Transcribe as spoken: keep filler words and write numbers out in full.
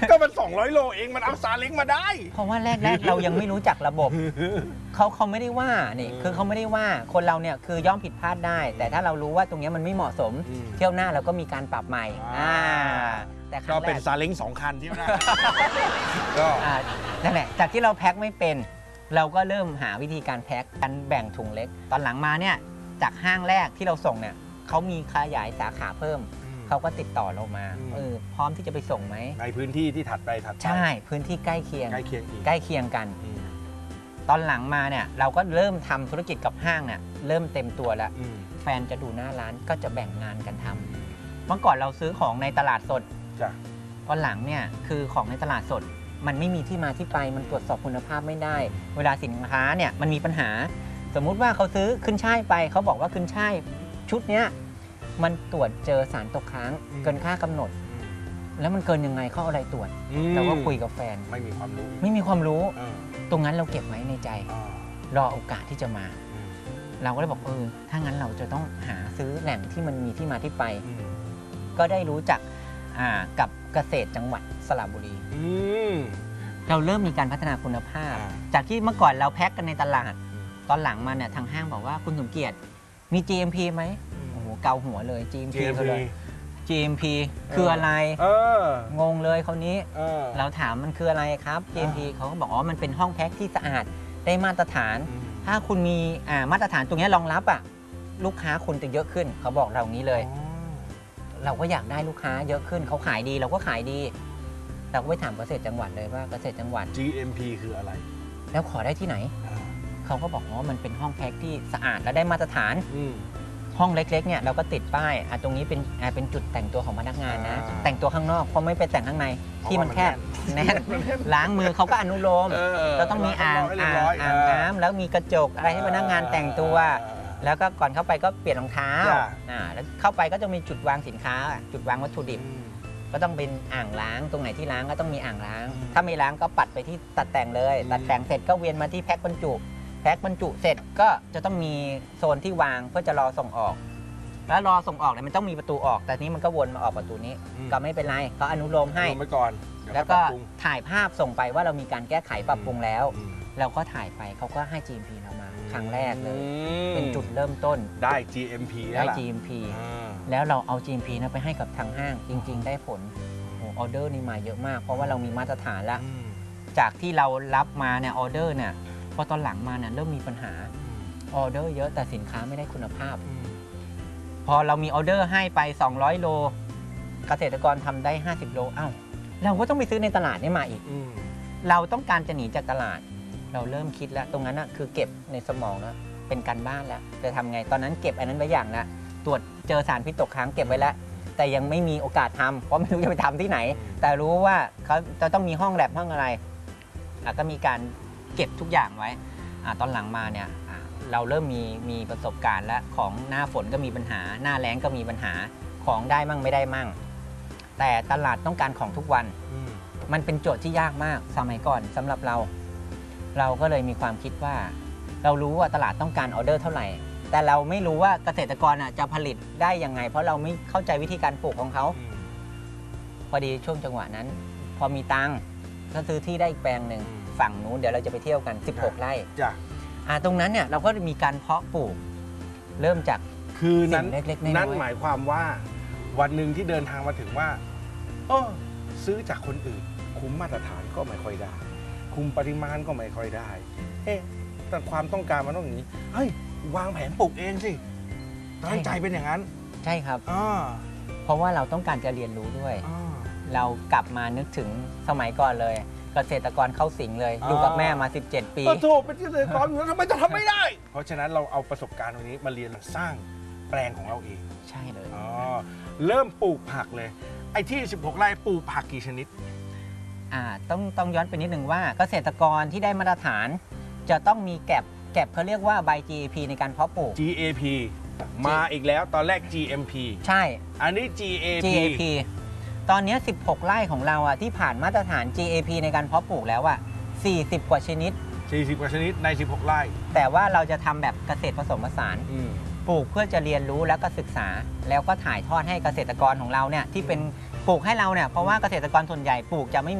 ก็มันสองร้อยโลเองมันเอาซาเล้งมาได้เพราะว่าแรกๆเรายังไม่รู้จักระบบเขาเขาไม่ได้ว่านี่คือเขาไม่ได้ว่าคนเราเนี่ยคือย่อมผิดพลาดได้ แต่ถ้าเรารู้ว่าตรงนี้มันไม่เหมาะสมเที่ยวหน้าเราก็มีการปรับใหม่อ่าแต่ก็เป็นซาเล้งสองคันที่หน้าก็นั่นแหละจากที่เราแพ็คไม่เป็นเราก็เริ่มหาวิธีการแพ็คการแบ่งถุงเล็กตอนหลังมาเนี่ยจากห้างแรกที่เราส่งเนี่ยเขามีขยายสาขาเพิ่มเขาก็ติดต่อเรามาเออพร้อมที่จะไปส่งไหมในพื้นที่ที่ถัดไปถัดไปใช่พื้นที่ใกล้เคียงใกล้เคียงอีกใกล้เคียงกันตอนหลังมาเนี่ยเราก็เริ่มทำธุรกิจกับห้างเนี่ยเริ่มเต็มตัวแล้วแฟนจะดูหน้าร้านก็จะแบ่งงานกันทำเมื่อก่อนเราซื้อของในตลาดสดตอนหลังเนี่ยคือของในตลาดสดมันไม่มีที่มาที่ไปมันตรวจสอบคุณภาพไม่ได้เวลาสินค้าเนี่ยมันมีปัญหาสมมุติว่าเขาซื้อขึ้นช่ายไปเขาบอกว่าขึ้นช่ายชุดเนี้ยมันตรวจเจอสารตกค้างเกินค่ากำหนดแล้วมันเกินยังไงเขาเอาอะไรตรวจเราก็คุยกับแฟนไม่มีความรู้ไม่มีความรู้ตรงนั้นเราเก็บไว้ในใจรอโอกาสที่จะมาเราก็เลยบอกเออถ้างั้นเราจะต้องหาซื้อแหล่งที่มันมีที่มาที่ไปก็ได้รู้จักกับเกษตรจังหวัดสระบุรีเราเริ่มมีการพัฒนาคุณภาพจากที่เมื่อก่อนเราแพ็คกันในตลาดตอนหลังมาเนี่ยทางห้างบอกว่าคุณสมเกียรติมี จี เอ็ม พี ไหมโอ้โหเกาหัวเลย จี เอ็ม พี เขาเลย จี เอ็ม พี คืออะไรงงเลยคราวนี้เราถามมันคืออะไรครับ จี เอ็ม พี เขาก็บอกอ๋อมันเป็นห้องแพ็คที่สะอาดได้มาตรฐานถ้าคุณมีมาตรฐานตรงนี้รองรับอ่ะลูกค้าคุณจะเยอะขึ้นเขาบอกเรางี้เลยเราก็อยากได้ลูกค้าเยอะขึ้นเขาขายดีเราก็ขายดีเราก็ไปถามเกษตรจังหวัดเลยว่าเกษตรจังหวัดจี เอ็ม พี คืออะไรแล้วขอได้ที่ไหนเขาก็บอกว่ามันเป็นห้องแพ็คที่สะอาดและได้มาตรฐานห้องเล็กๆเนี่ยเราก็ติดป้ายตรงนี้เป็นเป็นจุดแต่งตัวของพนักงานนะแต่งตัวข้างนอกเพราะไม่ไปแต่งข้างในที่มันแคบแน่นล้างมือเขาก็อนุโลมเราต้องมีอ่างอ่างอ่างน้ำแล้วมีกระจกอะไรให้พนักงานแต่งตัวแล้วก็ก่อนเข้าไปก็เปลี่ยนรองเท้าแล้วเข้าไปก็จะมีจุดวางสินค้าจุดวางวัตถุดิบก็ต้องเป็นอ่างล้างตรงไหนที่ล้างก็ต้องมีอ่างล้างถ้าไม่ล้างก็ปัดไปที่ตัดแต่งเลยตัดแต่งเสร็จก็เวียนมาที่แพ็คบรรจุแพ็คบรรจุเสร็จก็จะต้องมีโซนที่วางเพื่อจะรอส่งออกแล้วรอส่งออกเนี่ยมันต้องมีประตูออกแต่นี้มันก็วนมาออกประตูนี้ก็ไม่เป็นไรเขาอนุโลมให้ไปก่อนแล้วก็ถ่ายภาพส่งไปว่าเรามีการแก้ไขปรับปรุงแล้วเราก็ถ่ายไปเขาก็ให้ จี เอ็ม พี เรามาครั้งแรกเลยเป็นจุดเริ่มต้นได้ จี เอ็ม พีได้ จี เอ็ม พี แล้วเราเอา จี เอ็ม พี นะไปให้กับทางห้างจริงๆได้ผลออเดอร์นี่มาเยอะมากเพราะว่าเรามีมาตรฐานแล้วจากที่เรารับมาเนี่ยออเดอร์เนี่ยพอตอนหลังมาเนี่ยเริ่มมีปัญหาออเดอร์เยอะแต่สินค้าไม่ได้คุณภาพพอเรามีออเดอร์ให้ไปสองร้อยโลเกษตรกรทำได้ห้าสิบโลอ้าวเราก็ต้องไปซื้อในตลาดนี่มาอีกเราต้องการจะหนีจากตลาดเราเริ่มคิดแล้วตรงนั้นนะคือเก็บในสมองแล้วเป็นการบ้านแล้วจะทำไงตอนนั้นเก็บอันนั้นไว้อย่างละตรวจเจอสารพิษตกค้างเก็บไว้แล้วแต่ยังไม่มีโอกาสทำเพราะไม่รู้จะไปทำที่ไหนแต่รู้ว่าเขาจะต้องมีห้องแลบห้องอะไรก็มีการเก็บทุกอย่างไว้ตอนหลังมาเนี่ยเราเริ่มมีมีประสบการณ์แล้วของหน้าฝนก็มีปัญหาหน้าแล้งก็มีปัญหาของได้มั่งไม่ได้มั่งแต่ตลาดต้องการของทุกวันมันเป็นโจทย์ที่ยากมากสมัยก่อนสำหรับเราเราก็เลยมีความคิดว่าเรารู้ว่าตลาดต้องการออเดอร์เท่าไหร่แต่เราไม่รู้ว่าเกษตรกรจะผลิตได้ยังไงเพราะเราไม่เข้าใจวิธีการปลูกของเขาพอดีช่วงจังหวะนั้นพอมีตังค์ก็ซื้อที่ได้อีกแปลงหนึ่งฝั่งนู้นเดี๋ยวเราจะไปเที่ยวกันสิบหกไร่ตรงนั้นเนี่ยเราก็มีการเพาะปลูกเริ่มจากคือนั้นเล็กๆน้อยๆนั่นหมายความว่าวันหนึ่งที่เดินทางมาถึงว่าเออซื้อจากคนอื่นคุมมาตรฐานก็ไม่ค่อยได้คุมปริมาณก็ไม่ค่อยได้เอ๊ะแต่ความต้องการมันต้องอย่างนี้เฮ้ยวางแผนปลูกเองสิตั้งใจเป็นอย่างนั้นใช่ครับเพราะว่าเราต้องการจะเรียนรู้ด้วยเรากลับมานึกถึงสมัยก่อนเลยเกษตรกรเข้าสิงเลยอยู่กับแม่มาสิบเจ็ดปีโถเป็นเกษตรกรอยู่แล้วทำไมจะทำไม่ได้เพราะฉะนั้นเราเอาประสบการณ์ตรงนี้มาเรียนสร้างแปลงของเราเองใช่เลยอ๋อเริ่มปลูกผักเลยไอ้ที่สิบหกไร่ปลูกผักกี่ชนิดอ่าต้องต้องย้อนไปนิดหนึ่งว่าเกษตรกรที่ได้มาตรฐานจะต้องมีแก็บแก็บเขาเรียกว่าใบ จี เอ พี ในการเพาะปลูกจี เอ พี มาอีกแล้วตอนแรก จี เอ็ม พีใช่อันนี้ จี เอ พีจี เอ พี ตอนนี้สิบหกไร่ของเราอ่ะที่ผ่านมาตรฐาน จี เอ พี ในการเพาะปลูกแล้วอ่ะสี่สิบกว่าชนิดสี่สิบกว่าชนิดในสิบหกไร่แต่ว่าเราจะทำแบบเกษตรผสมผสานปลูกเพื่อจะเรียนรู้แล้วก็ศึกษาแล้วก็ถ่ายทอดให้เกษตรกรของเราเนี่ยที่เป็นปลูกให้เราเนี่ยเพราะว่าเกษตรกรส่วนใหญ่ปลูกจะไม่